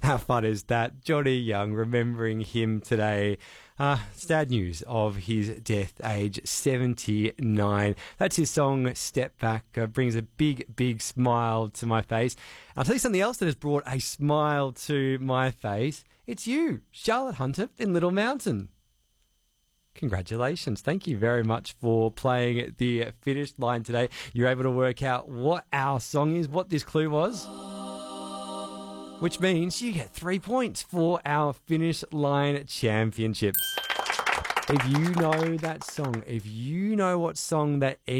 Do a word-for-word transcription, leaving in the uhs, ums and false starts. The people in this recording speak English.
How fun is that? Johnny Young, remembering him today. Uh, sad news of his death, age seventy-nine. That's his song, Step Back. Uh, brings a big, big smile to my face. I'll tell you something else that has brought a smile to my face. It's you, Charlotte Hunter in Little Mountain. Congratulations. Thank you very much for playing the finish line today. You're able to work out what our song is, what this clue was, which means you get three points for our finish line championships. If you know that song, if you know what song that